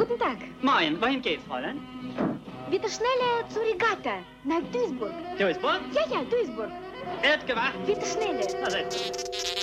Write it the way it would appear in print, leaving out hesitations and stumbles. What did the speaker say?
Guten Tag. Moin, wohin geht's, Fräulein? Bitte schneller zur Regatta, nach Duisburg. Duisburg? Ja, Duisburg. Wird gewacht. Bitte schneller. Na, setz.